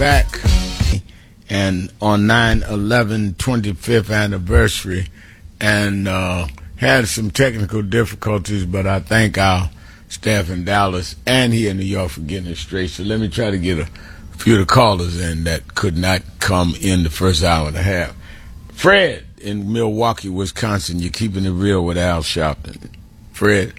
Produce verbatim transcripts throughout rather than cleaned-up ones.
back, and on nine eleven twenty-fifth anniversary, and uh, had some technical difficulties, but I thank our staff in Dallas and here in New York for getting it straight. So let me try to get a few of the callers in that could not come in the first hour and a half. Fred in Milwaukee, Wisconsin, you're keeping it real with Al Sharpton. Fred.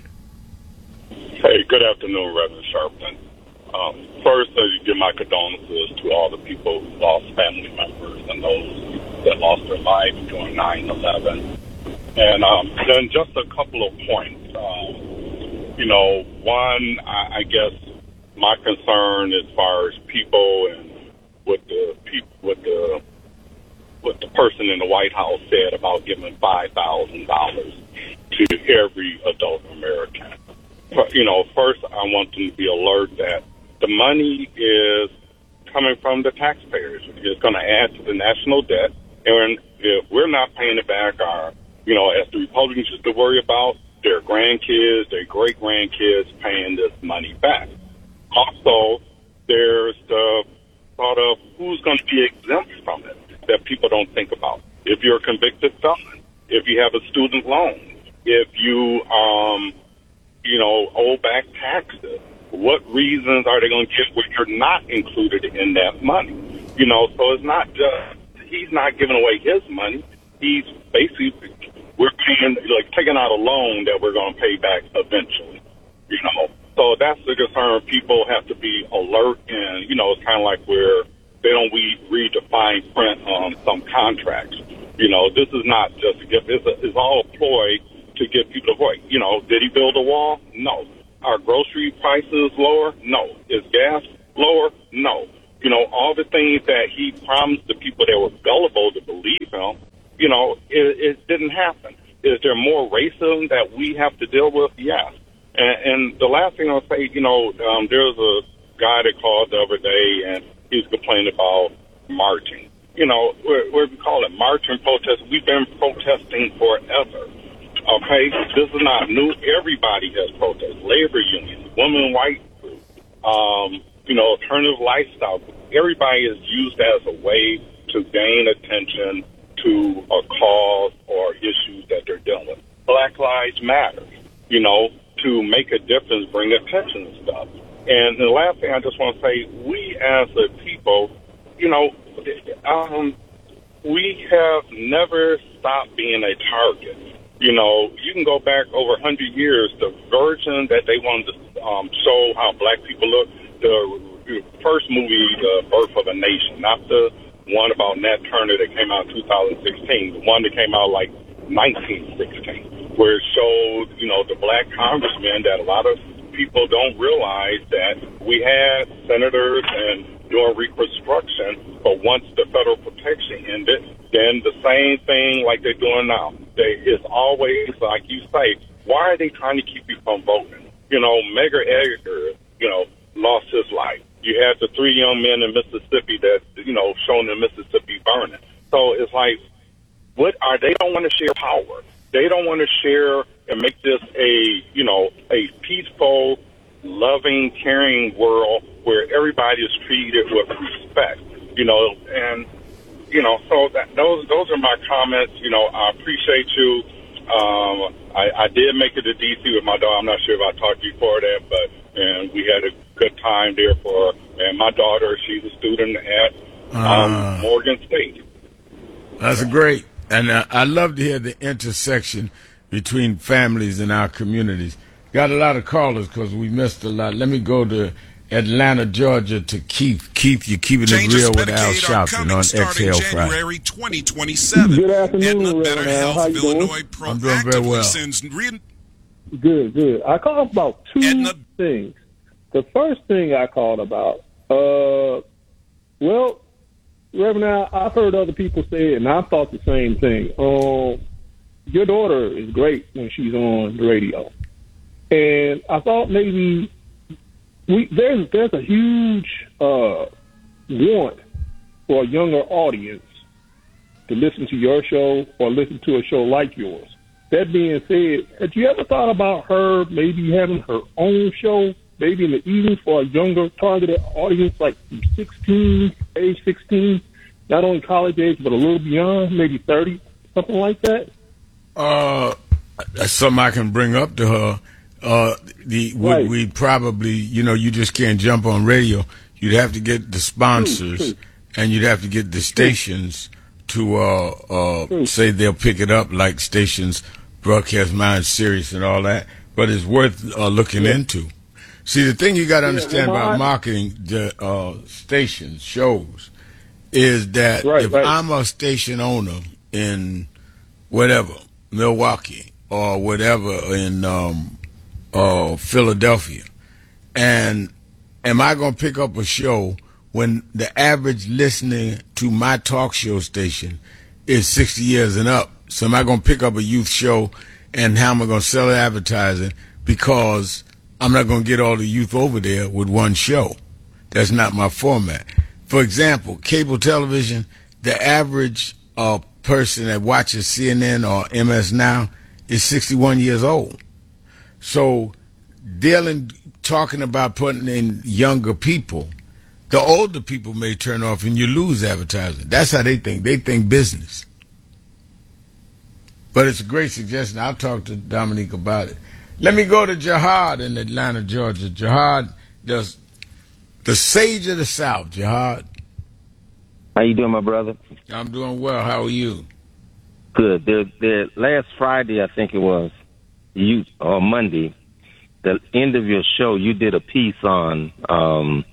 Hey, good afternoon, Reverend Sharpton. Um, first, uh, you give my condolences to all the people who lost family members and those that lost their lives during nine eleven. And um, then just a couple of points. Um, you know, one, I, I guess my concern as far as people and what the people, what the what the person in the White House said about giving five thousand dollars to every adult American. You know, first, I want them to be alert that the money is coming from the taxpayers. It's going to add to the national debt. And if we're not paying it back, our, you know, as the Republicans used to worry about, their grandkids, their great-grandkids paying this money back. Also, there's the thought of who's going to be exempt from it that people don't think about. If you're a convicted felon, if you have a student loan, if you, um, you know, owe back taxes, what reasons are they going to give where you're not included in that money? You know, so it's not just, he's not giving away his money. He's basically, we're paying, like taking out a loan that we're going to pay back eventually, you know. So that's the concern. People have to be alert, and, you know, it's kind of like where they don't read, read the fine print on some contracts. You know, this is not just a gift. It's, a, it's all a ploy to get people to vote. You know, did he build a wall? No. Are grocery prices lower? No. Is gas lower? No. You know, all the things that he promised the people that were gullible to believe him, you know, it, it didn't happen. Is there more racism that we have to deal with? Yes. And, and the last thing I'll say, you know, um, there was a guy that called the other day, and he was complaining about marching. You know, we're, we're we call it marching protest. We've been protesting forever. Okay, this is not new. Everybody has protested. Labor unions, women, white groups, um, you know, alternative lifestyle. Everybody is used as a way to gain attention to a cause or issues that they're dealing with. Black Lives Matter, you know, to make a difference, bring attention to stuff. And the last thing I just want to say, we as a people, you know, um, we have never stopped being a target. You know, you can go back over one hundred years, the version that they wanted to um, show how black people look, the first movie, The Birth of a Nation, not the one about Nat Turner that came out in two thousand sixteen, the one that came out like nineteen sixteen, where it showed, you know, the black congressmen that a lot of people don't realize that we had senators and doing reconstruction, but once the federal protection ended, then the same thing like they're doing now. They, it's always, like you say, why are they trying to keep you from voting? You know, Medgar Evers, you know, lost his life. You had the three young men in Mississippi that, you know, shown in Mississippi burning. So it's like, what are they don't want to share power. They don't want to share and make this a, you know, a peaceful, loving, caring world where everybody is treated with respect, you know, and, you know, so that, those those are my comments. You know, I appreciate you. Um, I, I did make it to D C with my daughter. I'm not sure if I talked to you before that, but and we had a good time there for, and my daughter, she's a student at um, uh, Morgan State. That's great. And uh, I love to hear the intersection between families in our communities. Got a lot of callers because we missed a lot. Let me go to Atlanta, Georgia, to Keith. Keith, you're keeping it real with Al Sharpton on Exhale Friday. twenty twenty-seven. Good afternoon, Aetna Better Health How you Illinois doing? I'm doing very well. Sends re- Good, good. I called about two Aetna. things. The first thing I called about, uh, well, Reverend Al, I've heard other people say it, and I thought the same thing. Um, your daughter is great when she's on the radio. And I thought maybe we there's there's a huge uh, want for a younger audience to listen to your show or listen to a show like yours. That being said, had you ever thought about her maybe having her own show maybe in the evening for a younger targeted audience, like sixteen, age sixteen, not only college age, but a little beyond, maybe thirty, something like that? Uh, that's something I can bring up to her. Uh, the would Right. we probably, you know, you just can't jump on radio. You'd have to get the sponsors, True, true. and you'd have to get the stations to uh, uh, say they'll pick it up, like stations broadcast Mind Sirius and all that. But it's worth uh, looking Yeah. into. See, the thing you got to understand well, about I- marketing the uh, stations, shows, is that Right, if right. I'm a station owner in whatever, Milwaukee or whatever in um, uh, Philadelphia, and am I going to pick up a show when the average listening to my talk show station is sixty years and up? So am I going to pick up a youth show, and how am I going to sell advertising? Because I'm not going to get all the youth over there with one show. That's not my format. For example, cable television, the average uh, person that watches C N N or M S Now is sixty-one years old. So dealing, talking about putting in younger people, the older people may turn off and you lose advertising. That's how they think. They think business. But it's a great suggestion. I'll talk to Dominique about it. Let me go to Jihad in Atlanta, Georgia. Jihad, the, the sage of the South. Jihad. How you doing, my brother? I'm doing well. How are you? Good. There, there. Last Friday, I think it was, you or Monday, the end of your show, you did a piece on um,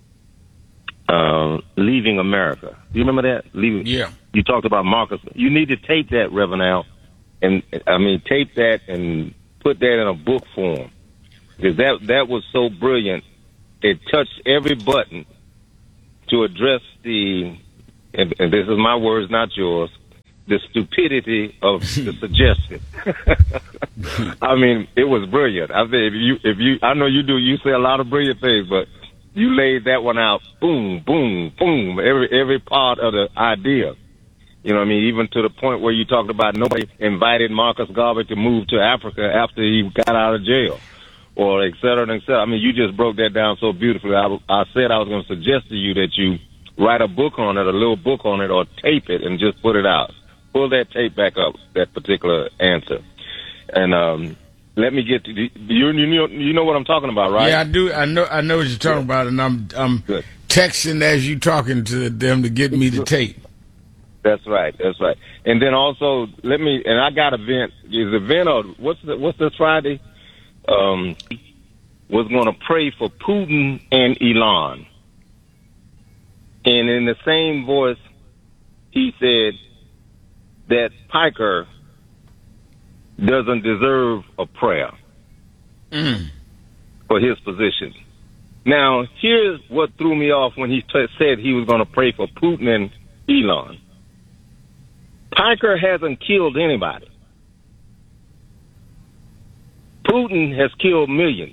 uh, leaving America. Do you remember that? Leaving. Yeah. You talked about Marcus. You need to tape that, Reverend Al, and I mean tape that and put that in a book form, because that that was so brilliant. It touched every button to address the, and, and this is my words, not yours, the stupidity of the suggestion. I mean, it was brilliant. I think if you, if you, I know you do, you say a lot of brilliant things, but you laid that one out, boom, boom, boom, every every part of the idea. You know what I mean? Even to the point where you talked about nobody invited Marcus Garvey to move to Africa after he got out of jail, or et cetera, and et cetera. I mean, you just broke that down so beautifully. I, I said I was going to suggest to you that you write a book on it, a little book on it, or tape it and just put it out. Pull that tape back up, that particular answer. And um, let me get to the, you, you know you know what I'm talking about, right? Yeah, I do. I know. I know what you're talking about, and I'm I'm Good. texting as you talking to them to get me the tape. That's right. That's right. And then also, let me. And I got a vent. Is a vent or what's the, what's this Friday? Um, was going to pray for Putin and Elon, and in the same voice, he said that Piker doesn't deserve a prayer Mm. for his position. Now, here's what threw me off when he t- said he was going to pray for Putin and Elon. Piker hasn't killed anybody. Putin has killed millions.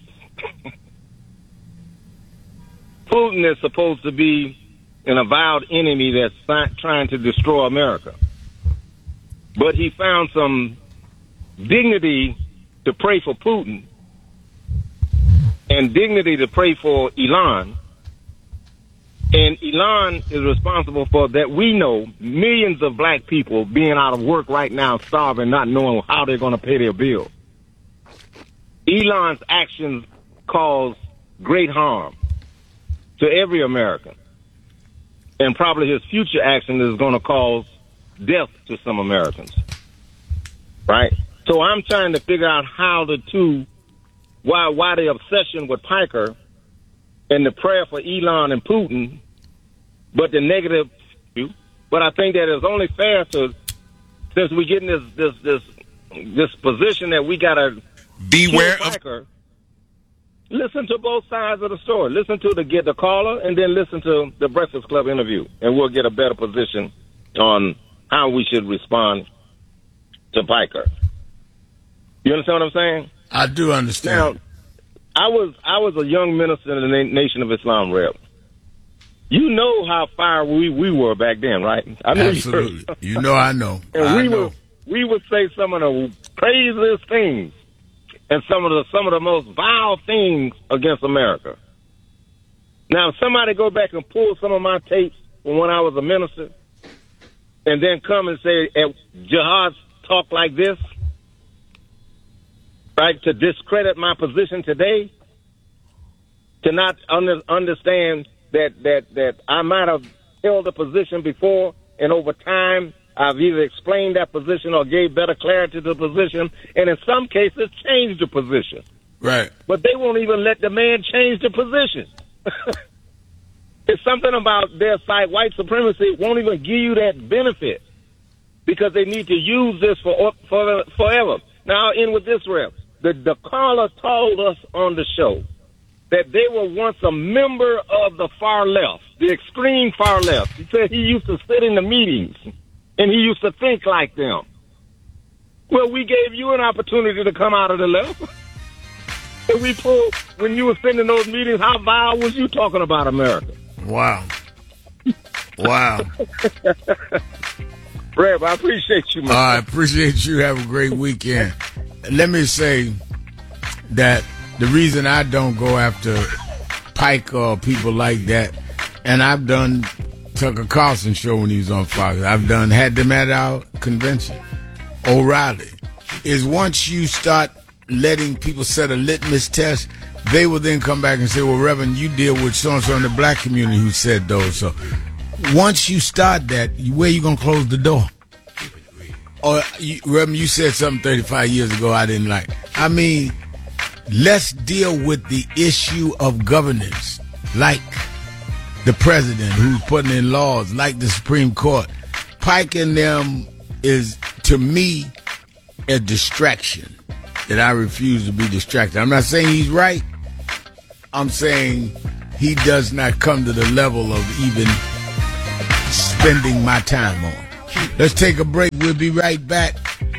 Putin is supposed to be an avowed enemy that's si- trying to destroy America. But he found some dignity to pray for Putin and dignity to pray for Elon. And Elon is responsible for, that we know, millions of black people being out of work right now, starving, not knowing how they're going to pay their bills. Elon's actions cause great harm to every American. And probably his future action is going to cause death to some Americans. Right? So I'm trying to figure out how the two, why why the obsession with Piker and the prayer for Elon and Putin, but the negative. But I think that it's only fair to, since we get in this this this this position that we gotta Beware kill of Piker, listen to both sides of the story. Listen to the get the caller, and then listen to the Breakfast Club interview, and we'll get a better position on how we should respond to Piker. You understand what I'm saying? I do understand. Now, I was I was a young minister in the Na- Nation of Islam rep. You know how far we, we were back then, right? I know Absolutely. You know I know. and I we know. would we would say some of the craziest things and some of the some of the most vile things against America. Now, if somebody go back and pull some of my tapes from when I was a minister, and then come and say, Jihad talk like this, right, to discredit my position today, to not under, understand that, that, that I might have held a position before, and over time I've either explained that position or gave better clarity to the position, and in some cases changed the position. Right. But they won't even let the man change the position. It's something about their side, white supremacy won't even give you that benefit because they need to use this for, for forever. Now, I'll end with this, Rev. The, the caller told us on the show that they were once a member of the far left, the extreme far left. He said he used to sit in the meetings and he used to think like them. Well, we gave you an opportunity to come out of the left. And we pulled, when you were sitting in those meetings, how vile was you talking about America? Wow. Wow. Rev, I appreciate you, man. I appreciate you. Have a great weekend. Let me say that the reason I don't go after Pike or people like that, and I've done Tucker Carlson show when he was on Fox, I've done had them at our convention, O'Reilly, is once you start letting people set a litmus test, they will then come back and say, well, Reverend, you deal with so-and-so in the black community who said those. So once you start that, where you going to close the door? Or, you, Reverend, you said something thirty-five years ago I didn't like. I mean, let's deal with the issue of governance, like the president who's putting in laws, like the Supreme Court. Pike and them is, to me, a distraction that I refuse to be distracted. I'm not saying he's right. I'm saying he does not come to the level of even spending my time on. Let's take a break. We'll be right back.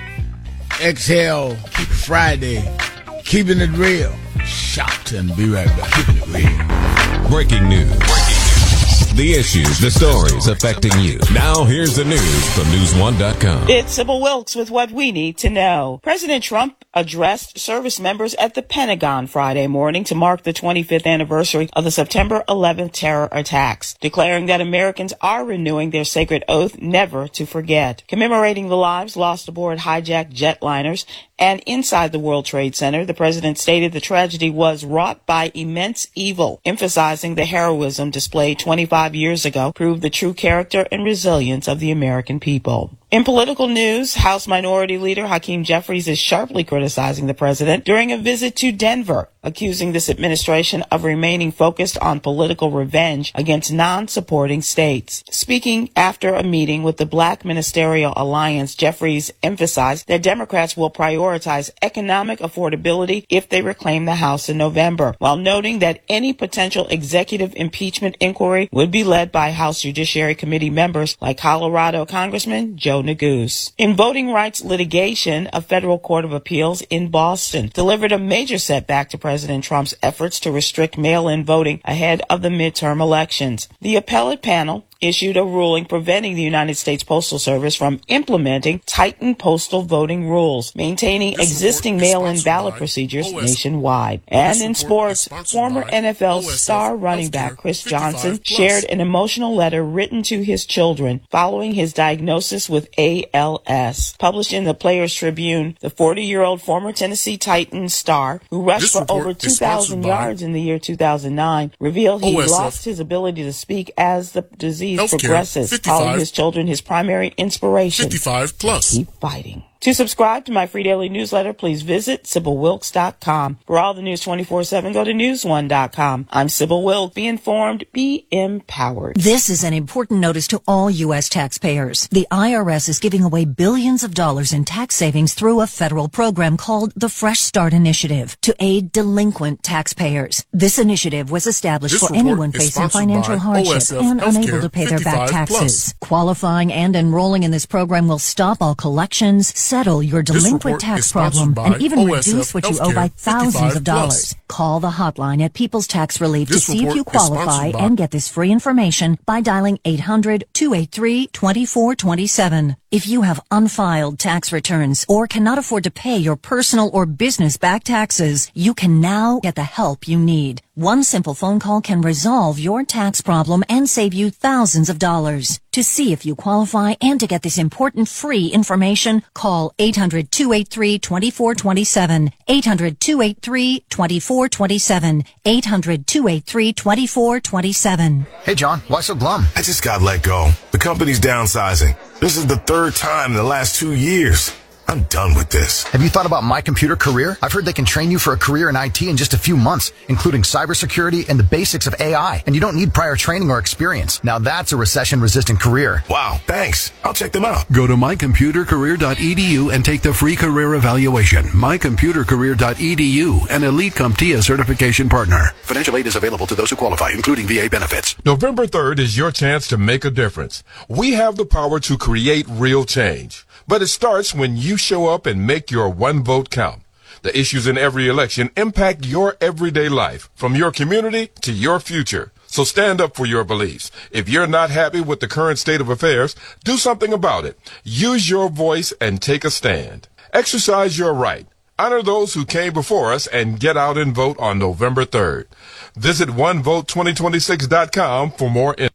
Exhale Friday. Keeping it real. Shout and be right back. Keeping it real. Breaking news. Breaking news. The issues, the stories affecting you. Now here's the news from news one dot com. It's Sybil Wilkes with what we need to know. President Trump addressed service members at the Pentagon Friday morning to mark the twenty-fifth anniversary of the September eleventh terror attacks, declaring that Americans are renewing their sacred oath never to forget. Commemorating the lives lost aboard hijacked jetliners and inside the World Trade Center, the president stated the tragedy was wrought by immense evil, emphasizing the heroism displayed twenty-five years ago proved the true character and resilience of the American people. In political news, House Minority Leader Hakeem Jeffries is sharply criticizing the president during a visit to Denver, accusing this administration of remaining focused on political revenge against non-supporting states. Speaking after a meeting with the Black Ministerial Alliance, Jeffries emphasized that Democrats will prioritize economic affordability if they reclaim the House in November, while noting that any potential executive impeachment inquiry would be led by House Judiciary Committee members like Colorado Congressman Joe Neguse. In voting rights litigation, a federal court of appeals in Boston delivered a major setback to President Trump's efforts to restrict mail-in voting ahead of the midterm elections. The appellate panel issued a ruling preventing the United States Postal Service from implementing tightened postal voting rules, maintaining This existing mail-in ballot procedures O S nationwide. And This in report sports, is former by N F L O S F star running Healthcare back Chris fifty-five Johnson plus. shared an emotional letter written to his children following his diagnosis with A L S. Published in the Players Tribune, the forty-year-old former Tennessee Titans star, who rushed This for report over is two thousand sponsored by yards in the year two thousand nine, revealed he O S F lost his ability to speak as the disease Healthcare progresses, fifty-five calling his children his primary inspiration. fifty-five plus. Keep fighting. To subscribe to my free daily newsletter, please visit Sybil Wilkes dot com. For all the news twenty-four seven, go to news one dot com. I'm Sybil Wilkes. Be informed, be empowered. This is an important notice to all U S taxpayers. The I R S is giving away billions of dollars in tax savings through a federal program called the Fresh Start Initiative to aid delinquent taxpayers. This initiative was established This for report anyone is facing sponsored financial by hardship O S F and unable Healthcare to pay their back fifty-five plus. taxes. Qualifying and enrolling in this program will stop all collections, settle your This delinquent report tax is sponsored problem, by and even O S F reduce what you owe by Healthcare thousands fifty-five of dollars. plus. Call the hotline at People's Tax Relief This to see if report you is qualify sponsored by- and get this free information by dialing eight hundred, two eight three, two four two seven. If you have unfiled tax returns or cannot afford to pay your personal or business back taxes, you can now get the help you need. One simple phone call can resolve your tax problem and save you thousands of dollars. To see if you qualify and to get this important free information, call eight hundred, two eight three, two four two seven, eight hundred, two eight three, two four two seven, eight hundred, two eight three, two four two seven. Hey, John, why so glum? I just got let go. The company's downsizing. This is the third time in the last two years. I'm done with this. Have you thought about My Computer Career? I've heard they can train you for a career in I T in just a few months, including cybersecurity and the basics of A I. And you don't need prior training or experience. Now that's a recession-resistant career. Wow, thanks. I'll check them out. Go to my computer career dot e d u and take the free career evaluation. my computer career dot e d u, an Elite CompTIA certification partner. Financial aid is available to those who qualify, including V A benefits. November third is your chance to make a difference. We have the power to create real change. But it starts when you show up and make your one vote count. The issues in every election impact your everyday life, from your community to your future. So stand up for your beliefs. If you're not happy with the current state of affairs, do something about it. Use your voice and take a stand. Exercise your right. Honor those who came before us and get out and vote on November third. Visit one vote twenty twenty-six dot com for more info.